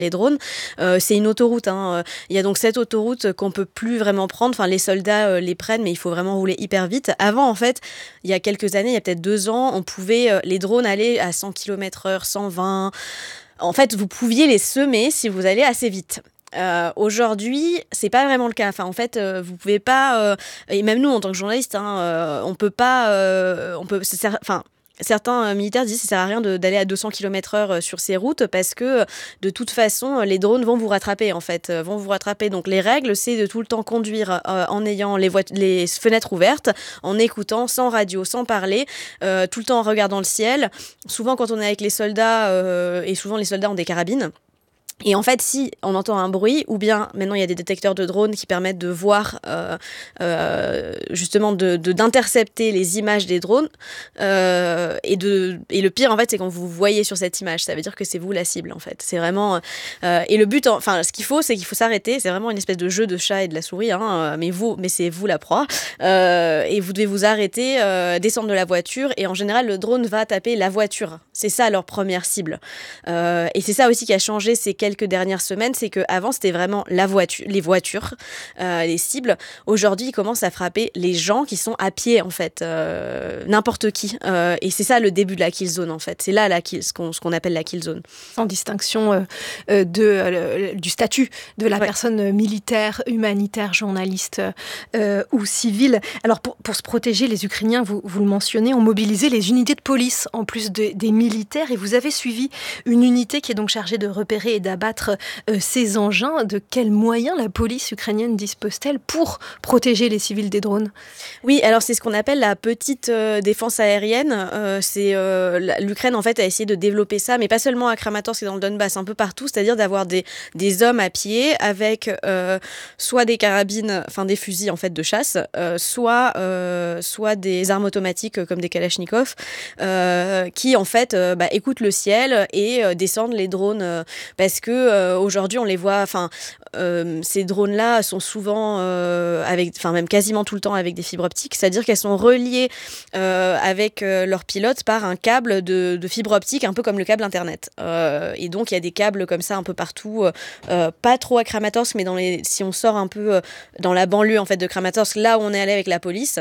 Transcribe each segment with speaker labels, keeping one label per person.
Speaker 1: les drones, c'est une autoroute. Il y a donc cette autoroute qu'on peut plus vraiment prendre. Enfin, les soldats les prennent, mais il faut vraiment rouler hyper vite. Avant, en fait, il y a quelques années, il y a peut-être 2 ans, on pouvait les drones aller à 100 km/h, 120. En fait, vous pouviez les semer si vous allez assez vite. Aujourd'hui, c'est pas vraiment le cas. Enfin, en fait, vous pouvez pas. Et même nous, en tant que journalistes, on peut pas. Certains militaires disent que ça sert à rien d'aller à 200 km/h sur ces routes parce que de toute façon, les drones vont vous rattraper en fait, vont vous rattraper. Donc les règles, c'est de tout le temps conduire en ayant les fenêtres ouvertes, en écoutant, sans radio, sans parler, tout le temps en regardant le ciel. Souvent quand on est avec les soldats, et souvent les soldats ont des carabines. Et en fait, si on entend un bruit, ou bien maintenant il y a des détecteurs de drones qui permettent de voir, justement, d'intercepter les images des drones. Et le pire, en fait, c'est quand vous voyez sur cette image, ça veut dire que c'est vous la cible, en fait. C'est vraiment. Et le but, ce qu'il faut, c'est qu'il faut s'arrêter. C'est vraiment une espèce de jeu de chat et de la souris, mais c'est vous la proie. Et vous devez vous arrêter, descendre de la voiture, et en général, le drone va taper la voiture. C'est ça leur première cible. Et c'est ça aussi qui a changé ces quelques dernières semaines, c'est qu'avant c'était vraiment les voitures, les cibles. Aujourd'hui, ils commencent à frapper les gens qui sont à pied en fait, n'importe qui. Et c'est ça le début de la kill zone en fait. C'est là ce qu'on appelle la kill zone.
Speaker 2: En distinction du statut de la personne militaire, humanitaire, journaliste ou civile. Alors pour se protéger, les Ukrainiens, vous le mentionnez, ont mobilisé les unités de police en plus des militaires, et vous avez suivi une unité qui est donc chargée de repérer et d'abattre ces engins. De quels moyens la police ukrainienne dispose-t-elle pour protéger les civils des drones ?
Speaker 1: Oui, alors c'est ce qu'on appelle la petite défense aérienne. L'Ukraine en fait a essayé de développer ça, mais pas seulement à Kramatorsk et dans le Donbass, un peu partout, c'est-à-dire d'avoir des hommes à pied avec soit des carabines, enfin des fusils en fait de chasse, soit des armes automatiques comme des Kalachnikov, qui en fait écoutent le ciel et descendent les drones, parce que aujourd'hui on les voit, ces drones-là sont souvent même quasiment tout le temps avec des fibres optiques, c'est-à-dire qu'elles sont reliées avec leur pilote par un câble de fibre optique, un peu comme le câble internet. Et donc il y a des câbles comme ça un peu partout, pas trop à Kramatorsk, mais si on sort un peu dans la banlieue en fait de Kramatorsk, là où on est allé avec la police.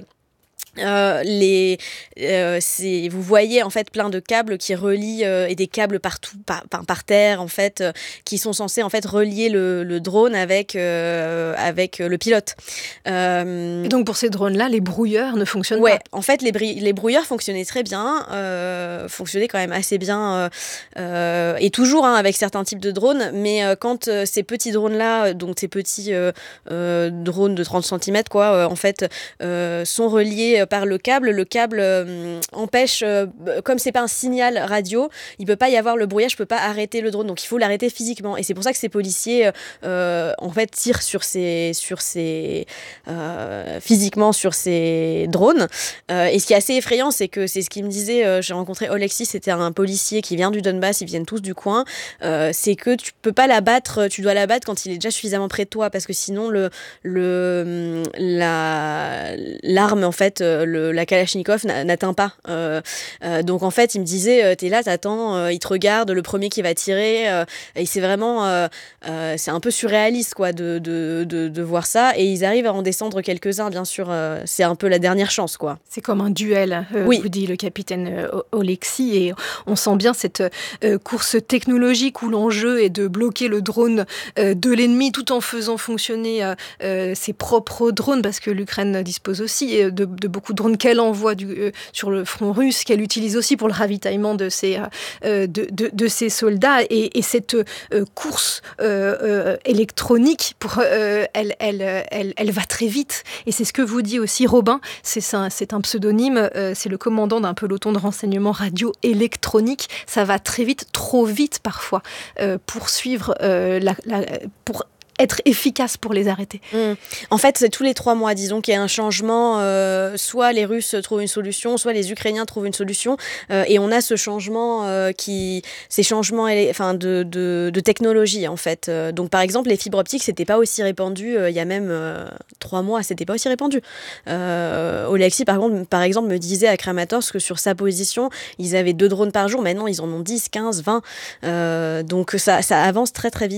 Speaker 1: Vous voyez en fait plein de câbles qui relient et des câbles partout par terre en fait, qui sont censés en fait relier le drone avec le pilote.
Speaker 2: Et donc pour ces drones là, les brouilleurs ne fonctionnent pas.
Speaker 1: En fait les brouilleurs fonctionnaient très bien, fonctionnaient quand même assez bien, et toujours avec certains types de drones, mais quand ces petits drones là, donc ces petits drones de 30 cm en fait sont reliés par le câble empêche, comme c'est pas un signal radio, il peut pas y avoir le brouillage, peut pas arrêter le drone, donc il faut l'arrêter physiquement. Et c'est pour ça que ces policiers en fait tirent physiquement sur ces drones. Et ce qui est assez effrayant, c'est que c'est ce qu'il me disait, j'ai rencontré Oleksiy, c'était un policier qui vient du Donbass, ils viennent tous du coin, c'est que tu peux pas l'abattre, tu dois l'abattre quand il est déjà suffisamment près de toi, parce que sinon l'arme en fait, la Kalachnikov n'atteint pas. Donc en fait, il me disait, t'es là, t'attends, il te regarde, le premier qui va tirer, et c'est vraiment, c'est un peu surréaliste quoi, de voir ça. Et ils arrivent à en descendre quelques-uns, bien sûr. C'est un peu la dernière chance, quoi.
Speaker 2: C'est comme un duel, vous dit le capitaine Oleksiy, et on sent bien cette course technologique où l'enjeu est de bloquer le drone de l'ennemi tout en faisant fonctionner ses propres drones, parce que l'Ukraine dispose aussi de beaucoup de drones qu'elle envoie sur le front russe, qu'elle utilise aussi pour le ravitaillement de ses soldats. Et cette course électronique, elle va très vite. Et c'est ce que vous dit aussi Robin, c'est un pseudonyme, c'est le commandant d'un peloton de renseignement radio électronique. Ça va très vite, trop vite parfois, pour suivre, pour être efficace pour les arrêter.
Speaker 1: En fait, c'est tous les 3 mois, disons qu'il y a un changement, soit les Russes trouvent une solution, soit les Ukrainiens trouvent une solution, et on a ce changement ces changements de technologie en fait. Donc par exemple, les fibres optiques, c'était pas aussi répandu il y a même 3 mois, c'était pas aussi répandu. Oleksiy par exemple me disait à Kramatorsk que sur sa position, ils avaient 2 drones par jour, maintenant ils en ont 10, 15, 20, donc ça avance très très vite.